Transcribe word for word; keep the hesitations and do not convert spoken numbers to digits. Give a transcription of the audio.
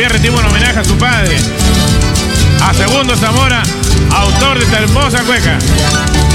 día rendimos un homenaje a su padre, a Segundo Zamora, autor de esta hermosa cueca.